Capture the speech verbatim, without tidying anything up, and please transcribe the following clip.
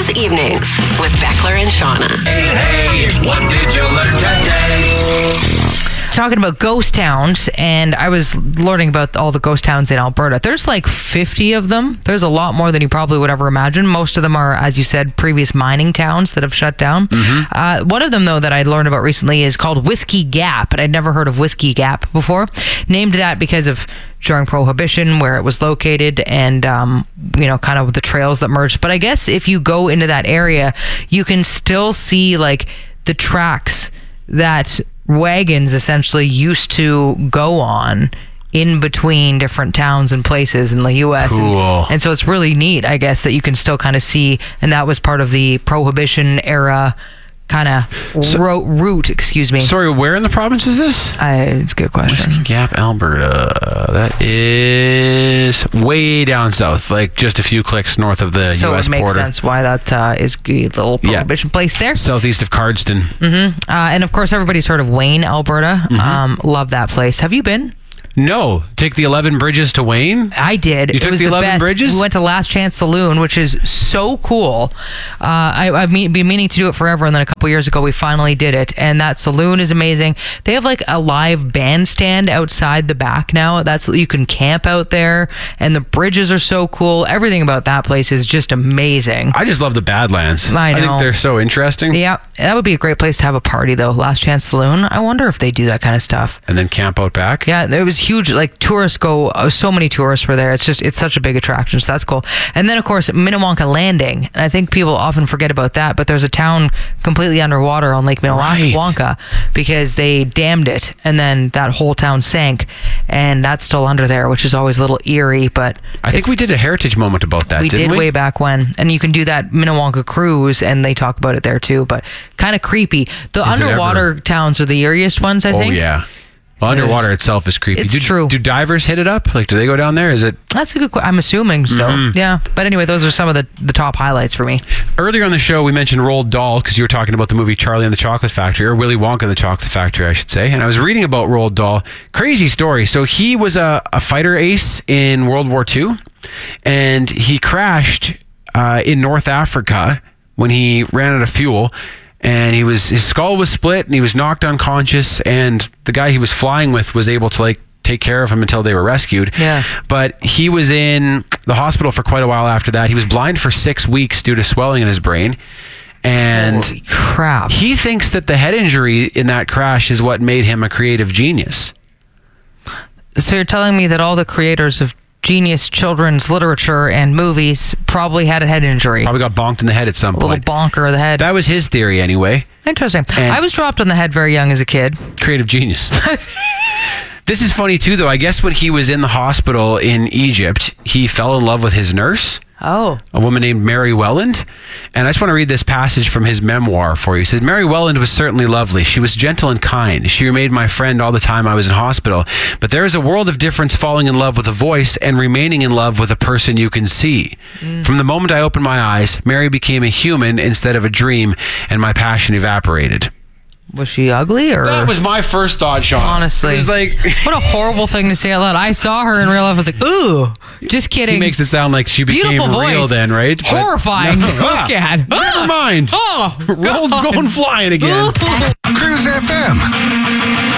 Weekdays evenings with Beckler and Shauna. Hey, hey, what did you learn today? Talking about ghost towns, and I was learning about all the ghost towns in Alberta. There's like fifty of them. There's a lot more than you probably would ever imagine. Most of them are, as you said, previous mining towns that have shut down. Mm-hmm. Uh, one of them, though, that I learned about recently is called Whiskey Gap, and I'd never heard of Whiskey Gap before. Named that because of during Prohibition, where it was located, and um, you know, kind of the trails that merged. But I guess if you go into that area, you can still see like the tracks that wagons essentially used to go on in between different towns and places in the U S Cool. And, and so it's really neat, I guess, that you can still kind of see, and that was part of the Prohibition era kind of So- ro- route, excuse me. Sorry, where in the province is this? I, it's a good question. Whiskey Gap, Alberta. That is way down south, like just a few clicks north of the So U S it makes border. sense why that uh, is a little Prohibition place there. Southeast of Cardston. Uh, and of course, everybody's heard of Wayne, Alberta. Mm-hmm. Um, love that place. Have you been? No, take the eleven bridges to Wayne. I did. You It took was the eleven best. bridges? We went to Last Chance Saloon, which is so cool. Uh, I, I've me- been meaning to do it forever, and then a couple years ago, we finally did it. And that saloon is amazing. They have like a live bandstand outside the back now. That's you can camp out there, and the bridges are so cool. Everything about that place is just amazing. I just love the Badlands. I know. think they're so interesting. Yeah, that would be a great place to have a party, though. Last Chance Saloon. I wonder if they do that kind of stuff. And then camp out back. Yeah, there was huge, like tourists go, uh, so many tourists were there. It's just, it's such a big attraction. So that's cool. And then, of course, Minnewanka Landing. And I think people often forget about that, but there's a town completely underwater on Lake Minnewanka Right. because they dammed it, and then that whole town sank, and that's still under there, which is always a little eerie, but I think we did a heritage moment about that, we didn't did we? way back when. And you can do that Minnewanka cruise, and they talk about it there too, but kind of creepy. The Is it underwater ever- towns are the eeriest ones, I Oh, think. yeah. Well, underwater There's- itself is creepy. it's do, true. Do divers hit it up? Like, do they go down there? Is it... That's a good question. I'm assuming so. Mm-hmm. Yeah. But anyway, those are some of the, the top highlights for me. Earlier on the show, we mentioned Roald Dahl because you were talking about the movie Charlie and the Chocolate Factory, or Willy Wonka and the Chocolate Factory, I should say. And I was reading about Roald Dahl. Crazy story. So he was a, a fighter ace in World War Two, and he crashed uh, in North Africa when he ran out of fuel. And he was his skull was split, and he was knocked unconscious. And the guy he was flying with was able to like take care of him until they were rescued. Yeah. But he was in the hospital for quite a while after that. He was blind for six weeks due to swelling in his brain. And Holy crap. he thinks that the head injury in that crash is what made him a creative genius. So you're telling me that all the creators of genius children's literature and movies probably had a head injury? Probably got bonked in the head at some A little point. bonker of the head. That was his theory anyway. Interesting. And- I was dropped on the head very young as a kid. Creative genius. This is funny too, though. I guess when he was in the hospital in Egypt, he fell in love with his nurse, Oh. a woman named Mary Welland. And I just want to read this passage from his memoir for you. He said, Mary Welland was certainly lovely. She was gentle and kind. She remained my friend all the time I was in hospital. But there is a world of difference falling in love with a voice and remaining in love with a person you can see. Mm. From the moment I opened my eyes, Mary became a human instead of a dream, and my passion evaporated. Was she ugly or? That was my first thought, Sean. Honestly. It was like... What a horrible thing to say out loud. I saw her in real life. I was like, ooh, just kidding. He makes it sound like she became Beautiful real voice. then, right? But- Horrifying. No. Look at. Never mind. Oh, Roald's God. going flying again. Cruise F M.